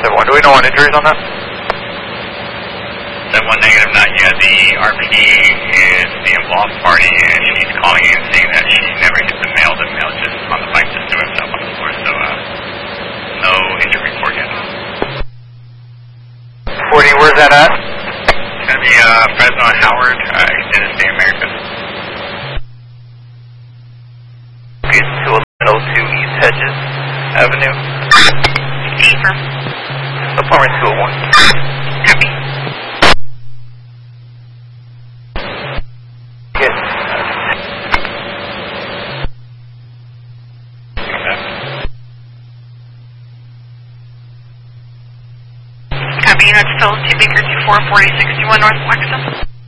7-1. Do we know on injuries on that? 7-1 negative, not yet. The RP is the involved party, and she's calling in saying that she never hit the male. The male just on the bike just threw himself on the floor, so no injury report yet. 40, where's that at? It's going to be Fresno and Howard, Extended Stay America. It's 202 East Hedges Avenue. Affirm. Apartment 201. Copy. Yes. Copy, that's Phillips 2 Baker 244061 North Flexum.